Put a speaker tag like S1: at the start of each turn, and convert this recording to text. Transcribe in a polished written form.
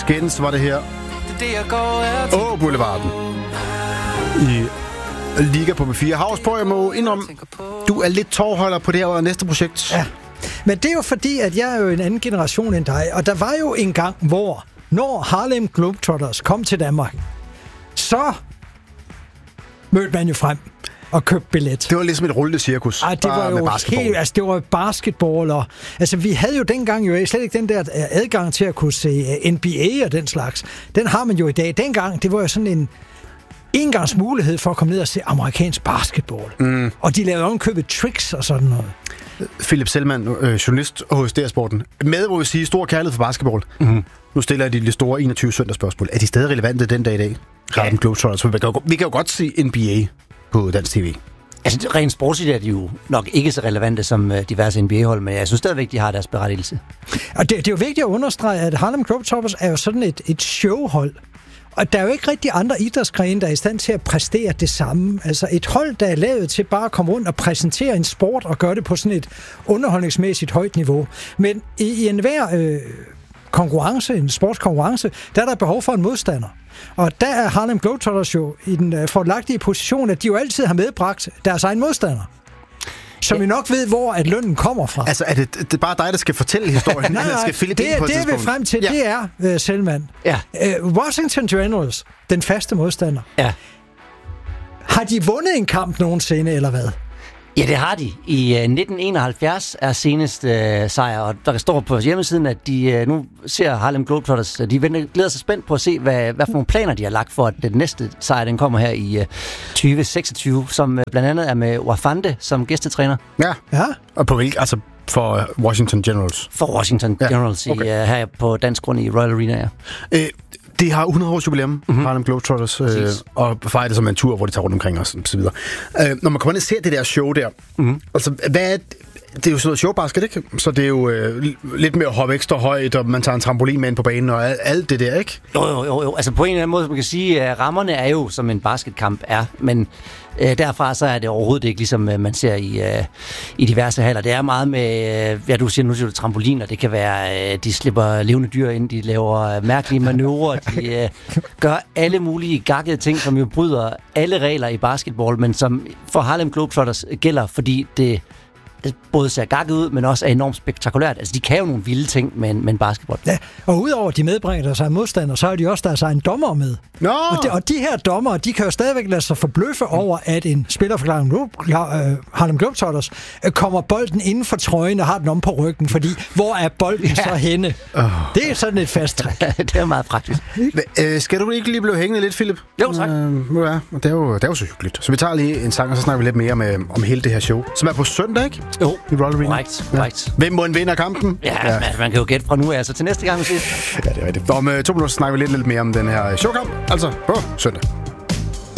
S1: Skins var det her. Boulevarden. I Liga på B4. Havsborg, jeg må indrømme, du er lidt tårholder på det her næste projekt.
S2: Ja, men det er jo fordi, at jeg er jo en anden generation end dig, og der var jo en gang, hvor når Harlem Globetrotters kom til Danmark, så mødte man jo frem og købte billet.
S1: Det var ligesom et rullende cirkus.
S2: Ej, det var jo helt, altså det var basketball, og altså vi havde jo dengang jo slet ikke den der adgang til at kunne se NBA og den slags. Den har man jo i dag. Dengang, det var jo sådan en engangs mulighed for at komme ned og se amerikansk basketball. Og de lavede ovenkøbet tricks og sådan noget.
S1: Philip Selman, journalist hos DR-sporten. Med, hvor vi siger, stor kærlighed for basketball. Nu stiller jeg de store 21 søndagsspørgsmål. Er de stadig relevante den dag i dag? Harlem Globetrotters. Vi kan jo godt se NBA på dansk tv.
S3: Altså, rent sportsligt er de jo nok ikke så relevante som diverse NBA-hold, men jeg synes stadigvæk, de har deres berettigelse.
S2: Og det er jo vigtigt at understrege, at Harlem Globetrotters er jo sådan et showhold. Og der er jo ikke rigtig andre idrætsgrene, der er i stand til at præstere det samme. Altså et hold, der er lavet til bare at komme rundt og præsentere en sport og gøre det på sådan et underholdningsmæssigt højt niveau. Men i enhver konkurrence, en sportskonkurrence, der er der behov for en modstander. Og der er Harlem Globetrotters jo i den fordelagtige position, at de jo altid har medbragt deres egen modstander. Som vi nok ved, hvor at lønnen kommer fra.
S1: Altså, er det bare dig, der skal fortælle historien?
S2: Nej, det vi frem til, det er Selman.
S3: Ja.
S2: Washington Generals, den faste modstander.
S3: Ja.
S2: Har de vundet en kamp nogensinde, eller hvad?
S3: Ja, det har de. I 1971 er seneste sejr, og der står på hjemmesiden, at de nu ser Harlem Globetrotters, de glæder sig spændt på at se, hvad for nogle planer de har lagt for, at den næste sejr, den kommer her i 2026, som blandt andet er med Wafande som gæstetræner.
S1: Ja. Og på hvilken? Altså for Washington Generals?
S3: For Washington Generals, okay. Her på dansk grund i Royal Arena, ja.
S1: Det har 100 års jubilæum, Harlem Globetrotters, og fejrer det som en tur, hvor de tager rundt omkring os, og så videre. Når man kommer ind og ser det der show der, altså, hvad er det er jo sådan noget showbasket, ikke? Så det er jo lidt mere at hoppe ekstra højt, og man tager en trampolin med ind på banen, og alt det der, ikke?
S3: Jo. Altså på en eller anden måde, man kan sige, at rammerne er jo, som en basketkamp er, men derfra så er det overhovedet ikke, ligesom man ser i diverse haller. Det er meget med, du siger nu trampoliner, det kan være, de slipper levende dyr ind, de laver mærkelige manøvrer, de gør alle mulige gakkede ting, som jo bryder alle regler i basketball, men som for Harlem Globetrotters gælder, fordi det både ser gakket ud, men også er enormt spektakulært. Altså, de kan jo nogle vilde ting med en basketball. Ja,
S2: og udover at de medbringer deres egen modstander, så har de også deres egen dommer med.
S1: No.
S2: Og de her dommere, de kan jo stadigvæk lade sig forbløffe over, at en spiller fra Harlem Globetrotters kommer bolden inden for trøjen og har den om på ryggen, fordi hvor er bolden så henne? Det er sådan et fast trick.
S3: Det er meget praktisk.
S1: Skal du ikke lige blive hængende lidt, Philip?
S3: Jo, tak.
S1: Det er jo så hyggeligt. Så vi tager lige en sang, og så snakker vi lidt mere om hele det her show, som er på søndag, ikke?
S3: Jo,
S1: i Royal Arena.
S3: Korrekt.
S1: Hvem må en vinder kampen?
S3: Ja, man kan jo gætte fra nu af, altså til næste gang vi ses.
S1: Ja, det er rigtigt. Om 2 minutter snakker vi lidt mere om den her showkamp, altså på søndag.